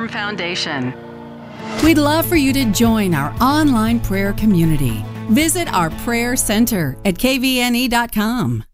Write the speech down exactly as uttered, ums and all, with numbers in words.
firm foundation. We'd love for you to join our online prayer community. Visit our prayer center at k v n e dot com.